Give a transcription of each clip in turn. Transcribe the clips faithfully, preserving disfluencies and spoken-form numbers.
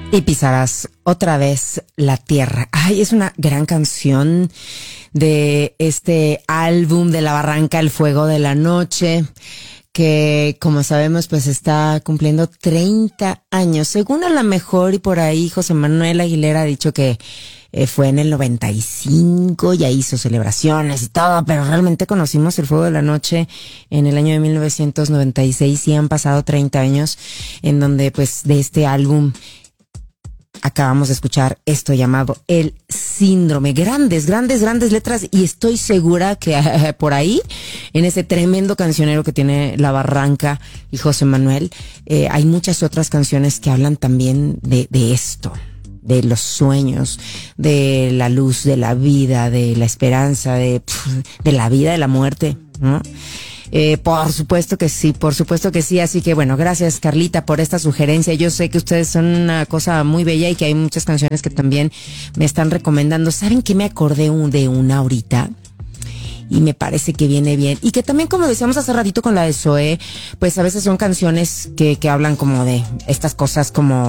Y pisarás otra vez la tierra. Ay, es una gran canción de este álbum de La Barranca, El Fuego de la Noche, que como sabemos pues está cumpliendo treinta años. Según a lo mejor y por ahí José Manuel Aguilera ha dicho que eh, fue en el noventa y cinco, ya hizo celebraciones y todo, pero realmente conocimos El Fuego de la Noche en el año de mil novecientos noventa y seis y han pasado treinta años en donde pues de este álbum acabamos de escuchar esto llamado El Síndrome. Grandes, grandes, grandes letras, y estoy segura que eh, por ahí, en ese tremendo cancionero que tiene La Barranca y José Manuel, eh, hay muchas otras canciones que hablan también de, de esto, de los sueños, de la luz, de la vida, de la esperanza, de, de la vida, de la muerte, ¿no? Eh, por supuesto que sí, por supuesto que sí. Así que bueno, gracias Carlita por esta sugerencia. Yo sé que ustedes son una cosa muy bella y que hay muchas canciones que también me están recomendando. ¿Saben qué me acordé de una ahorita? Y me parece que viene bien. Y que también, como decíamos hace ratito con la de Zoé, pues a veces son canciones que, que hablan como de estas cosas como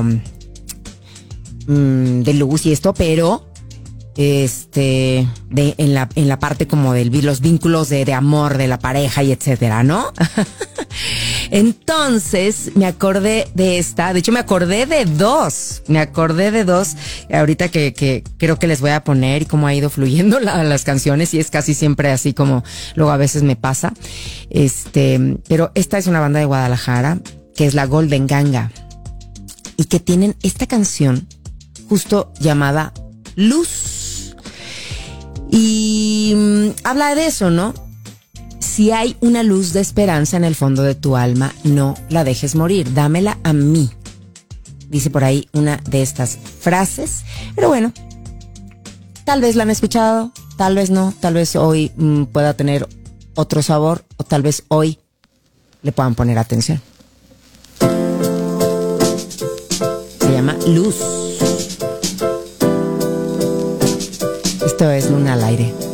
mmm, de luz y esto, pero este de en la en la parte como de los vínculos de, de amor de la pareja y etcétera, ¿no? Entonces me acordé de esta, de hecho me acordé de dos, me acordé de dos ahorita que, que creo que les voy a poner y cómo ha ido fluyendo la, las canciones, y es casi siempre así como luego a veces me pasa. Este, pero esta es una banda de Guadalajara que es la Golden Ganga y que tienen esta canción justo llamada Luz. Y mmm, habla de eso, ¿no? Si hay una luz de esperanza en el fondo de tu alma, no la dejes morir, dámela a mí. Dice por ahí una de estas frases. Pero bueno, tal vez la han escuchado, tal vez no, tal vez hoy mmm, pueda tener otro sabor, o tal vez hoy le puedan poner atención. Se llama Luz. Esto es Luna al Aire.